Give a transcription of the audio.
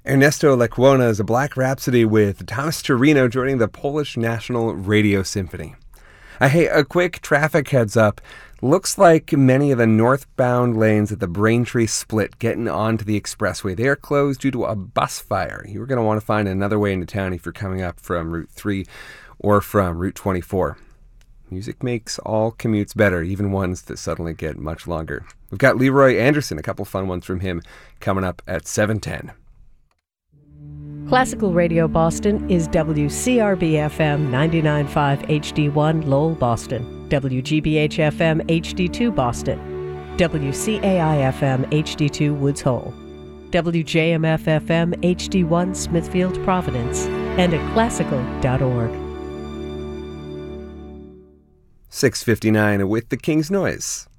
Ernesto Lecuona is a Black Rhapsody with Thomas Torino joining the Polish National Radio Symphony. Hey, a quick traffic heads up. Looks like many of the northbound lanes at the Braintree split getting onto the expressway, they are closed due to a bus fire. You're going to want to find another way into town if you're coming up from Route 3 or from Route 24. Music makes all commutes better, even ones that suddenly get much longer. We've got Leroy Anderson, a couple fun ones from him, coming up at 7:10. Classical Radio Boston is WCRB-FM 99.5 HD1 Lowell, Boston, WGBH-FM HD2 Boston, WCAI-FM HD2 Woods Hole, WJMF-FM HD1 Smithfield, Providence, and at classical.org. 6:59 with the King's Noise.